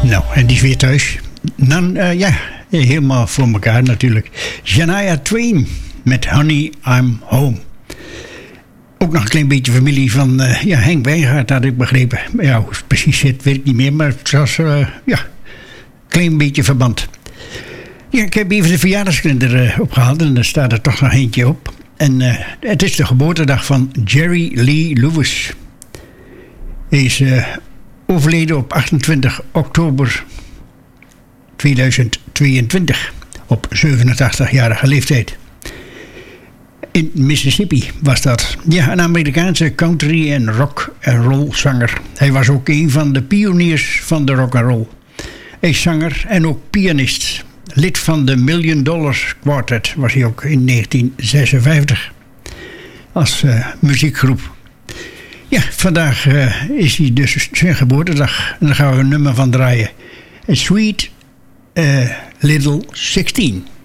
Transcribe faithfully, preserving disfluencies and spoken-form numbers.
Nou, en die is weer thuis. Dan, uh, ja, helemaal voor elkaar natuurlijk. Shania Twain met Honey, I'm Home. Ook nog een klein beetje familie van uh, ja, Henk Wijngaard, had ik begrepen. Ja, hoe het precies zit, weet ik niet meer. Maar het was, uh, ja, een klein beetje verband. Ja, ik heb even de verjaardagskalender uh, opgehaald en daar staat er toch nog eentje op. En uh, het is de geboortedag van Jerry Lee Lewis. Hij is uh, overleden op achtentwintig oktober tweeduizend tweeëntwintig op zevenentachtigjarige leeftijd. In Mississippi was dat. Ja, een Amerikaanse country- en rock en roll zanger. Hij was ook een van de pioniers van de rock and roll. Hij is zanger en ook pianist. Lid van de Million Dollars Quartet was hij ook in negentien zesenvijftig. Als uh, muziekgroep. Ja, vandaag uh, is hij dus zijn geboortedag. En daar gaan we een nummer van draaien. A Sweet uh, Little sixteen.